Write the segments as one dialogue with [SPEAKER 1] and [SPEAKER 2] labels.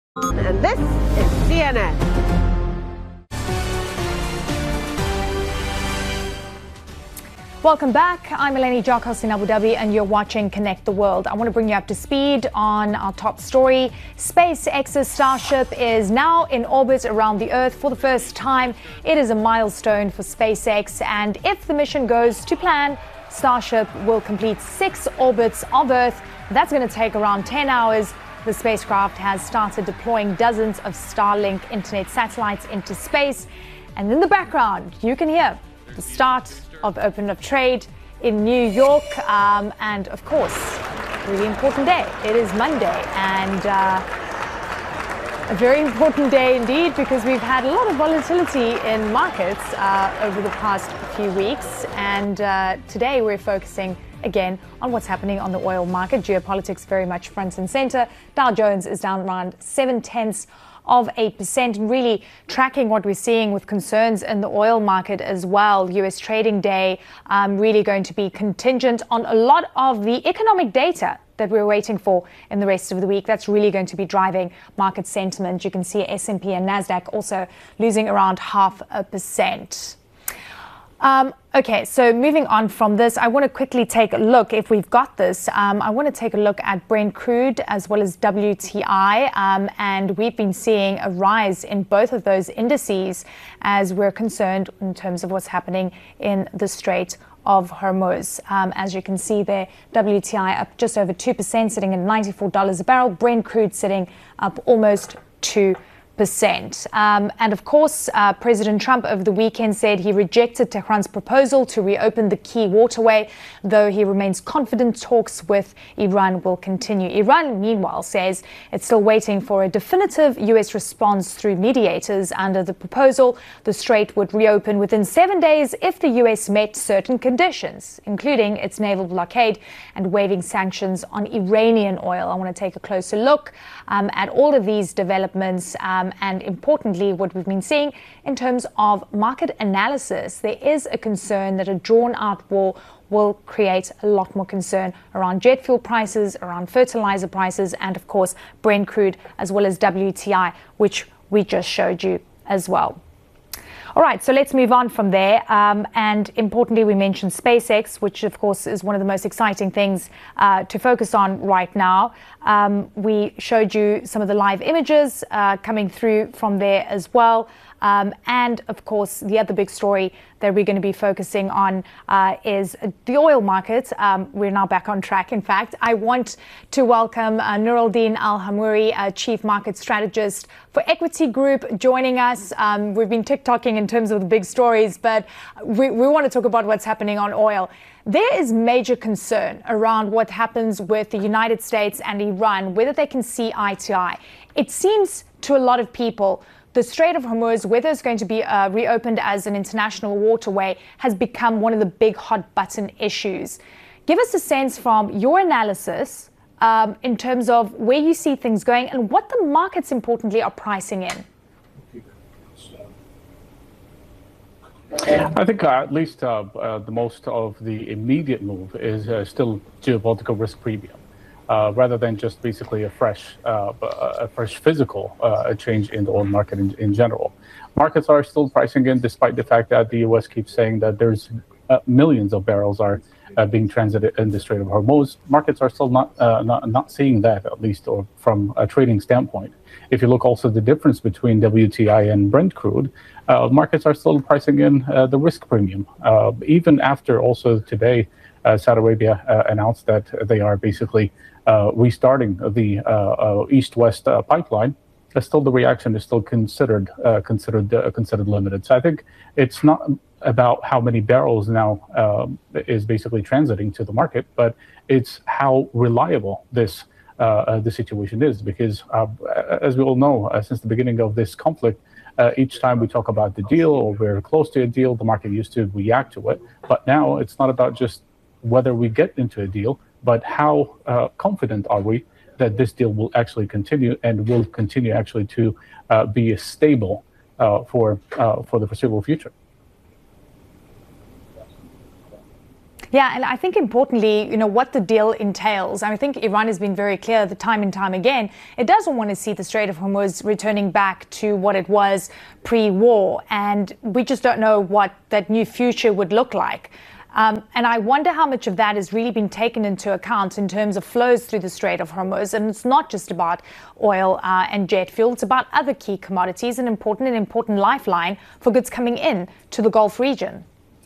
[SPEAKER 1] And this is CNN.
[SPEAKER 2] Welcome back. I'm Eleni Jokos in Abu Dhabi and you're watching Connect the World. I want to bring you up to speed on our top story. SpaceX's Starship is now in orbit around the Earth for the first time. It is a milestone for SpaceX, and if the mission goes to plan, Starship will complete 6 orbits of Earth. That's going to take around 10 hours. The spacecraft has started deploying dozens of Starlink internet satellites into space. And in the background, you can hear the start of Open Up Trade in New York. And of course, really important day. It is Monday, and a very important day indeed, because we've had a lot of volatility in markets over the past few weeks. And today we're focusing again on what's happening on the oil market. Geopolitics very much front and center. Dow Jones is down around 0.7%, and really tracking what we're seeing with concerns in the oil market as well. US trading day really going to be contingent on a lot of the economic data that we're waiting for in the rest of the week. That's really going to be driving market sentiment. You can see S&P and NASDAQ also losing around 0.5%. Okay, so moving on from this, I want to quickly take a look, if we've got this, I want to take a look at Brent crude as well as WTI, and we've been seeing a rise in both of those indices as we're concerned in terms of what's happening in the Strait of Hormuz. As you can see there, WTI up just over 2%, sitting at $94 a barrel. Brent crude sitting up almost 2%. And of course, President Trump over the weekend said he rejected Tehran's proposal to reopen the key waterway, though he remains confident talks with Iran will continue. Iran, meanwhile, says it's still waiting for a definitive U.S. response through mediators. Under the proposal, the strait would reopen within 7 days if the U.S. met certain conditions, including its naval blockade and waiving sanctions on Iranian oil. I want to take a closer look at all of these developments. And importantly, what we've been seeing in terms of market analysis, there is a concern that a drawn-out war will create a lot more concern around jet fuel prices, around fertilizer prices, and of course, Brent crude, as well as WTI, which we just showed you as well. All right, so let's move on from there. And importantly, we mentioned SpaceX, which of course is one of the most exciting things to focus on right now. We showed you some of the live images coming through from there as well. And of course, the other big story that we're going to be focusing on is the oil market. We're now back on track. In fact, I want to welcome Nooraldin Al-Hamouri, Chief Market Strategist for Equity Group, joining us. We've been TikToking in terms of the big stories, but we want to talk about what's happening on oil. There is major concern around what happens with the United States and Iran, whether they can see eye to eye. It seems to a lot of people the Strait of Hormuz, whether it's going to be reopened as an international waterway, has become one of the big hot button issues. Give us a sense from your analysis in terms of where you see things going and what the markets, importantly, are pricing in.
[SPEAKER 3] I think at least the most of the immediate move is still geopolitical risk premium. Rather than just basically a fresh physical change in the oil market in general. Markets are still pricing in, despite the fact that the U.S. keeps saying that there's millions of barrels are being transited in the Strait of Hormuz. Markets are still not seeing that, at least, or from a trading standpoint. If you look also the difference between WTI and Brent crude, markets are still pricing in the risk premium. Even after also today, Saudi Arabia announced that they are basically restarting the east-west pipeline. Still, the reaction is still considered limited. So I think it's not about how many barrels now is basically transiting to the market, but it's how reliable this the situation is. Because as we all know, since the beginning of this conflict, each time we talk about the deal or we're close to a deal, the market used to react to it. But now it's not about just whether we get into a deal, but how confident are we that this deal will actually continue and will continue actually to be stable for the foreseeable future.
[SPEAKER 2] Yeah, and I think importantly, what the deal entails. I think Iran has been very clear the time and time again. It doesn't want to see the Strait of Hormuz returning back to what it was pre-war. And we just don't know what that new future would look like. And I wonder how much of that has really been taken into account in terms of flows through the Strait of Hormuz. And it's not just about oil and jet fuel. It's about other key commodities, an important lifeline for goods coming in to the Gulf region.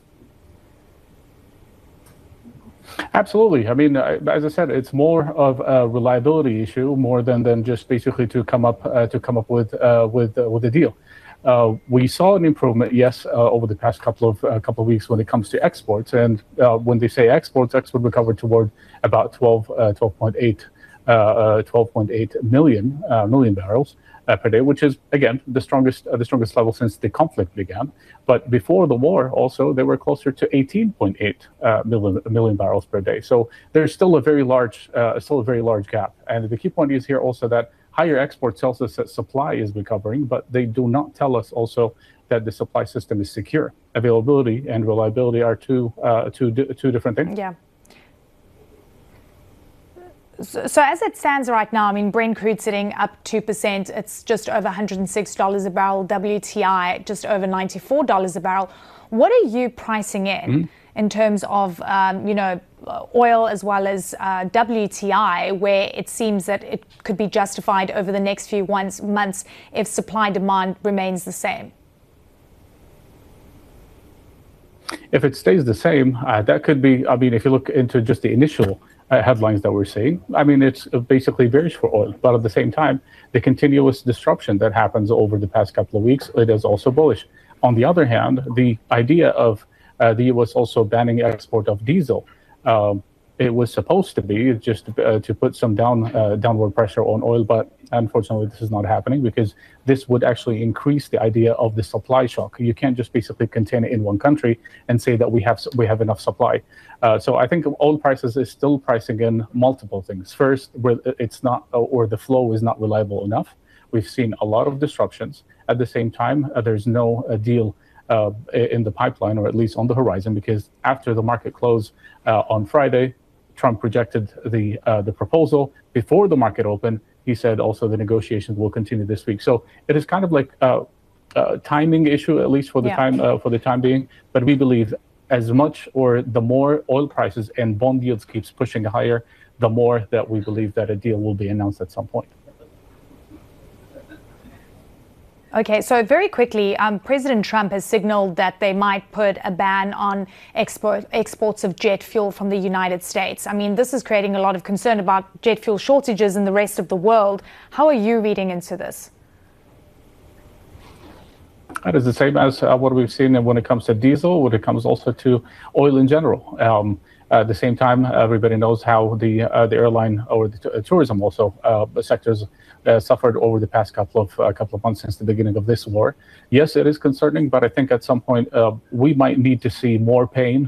[SPEAKER 3] Absolutely. I mean, as I said, it's more of a reliability issue more than just basically to come up with a deal. We saw an improvement, yes, over the past couple of weeks when it comes to exports, and when they say exports recovered toward about 12.8 million barrels per day, which is again the strongest level since the conflict began. But before the war, also they were closer to 18.8 million barrels per day. So there's still a very large gap. And the key point is here also that higher export tells us that supply is recovering, but they do not tell us also that the supply system is secure. Availability and reliability are two different things.
[SPEAKER 2] Yeah. So as it stands right now, I mean, Brent crude sitting up 2%. It's just over $106 a barrel. WTI just over $94 a barrel. What are you pricing in terms of, oil as well as WTI, where it seems that it could be justified over the next few months if supply demand remains the same?
[SPEAKER 3] If it stays the same, that could be, I mean, if you look into just the initial headlines that we're seeing, I mean, it's basically bearish for oil. But at the same time, the continuous disruption that happens over the past couple of weeks, it is also bullish. On the other hand, the idea of the U.S. also banning export of diesel, it was supposed to be just to put some downward pressure on oil, but unfortunately this is not happening because this would actually increase the idea of the supply shock. You can't just basically contain it in one country and say that we have enough supply. So I think oil prices is still pricing in multiple things. First, where it's not, or the flow is not reliable enough. We've seen a lot of disruptions. At the same time, there's no deal in the pipeline, or at least on the horizon, because after the market close on Friday, Trump rejected the proposal. Before the market opened, he said also the negotiations will continue this week. So it is kind of like a timing issue, at least for the time being. But we believe as much or the more oil prices and bond yields keeps pushing higher, the more that we believe that a deal will be announced at some point.
[SPEAKER 2] Okay, so very quickly, President Trump has signaled that they might put a ban on exports of jet fuel from the United States. I mean, this is creating a lot of concern about jet fuel shortages in the rest of the world. How are you reading into this?
[SPEAKER 3] That is the same as what we've seen when it comes to diesel, when it comes also to oil in general. At the same time, everybody knows how the airline or the tourism also sectors suffered over the past couple of months since the beginning of this war. Yes, it is concerning, but I think at some point we might need to see more pain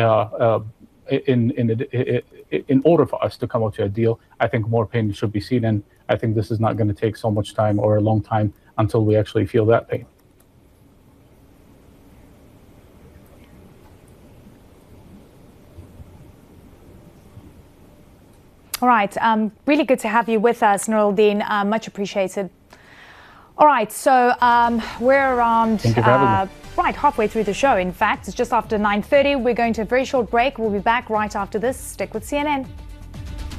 [SPEAKER 3] in order for us to come up to a deal. I think more pain should be seen, and I think this is not going to take so much time or a long time until we actually feel that pain.
[SPEAKER 2] All right. Really good to have you with us, Nuruddin. Much appreciated. All right. So we're around halfway through the show. In fact, it's just after 9:30. We're going to a very short break. We'll be back right after this. Stick with CNN.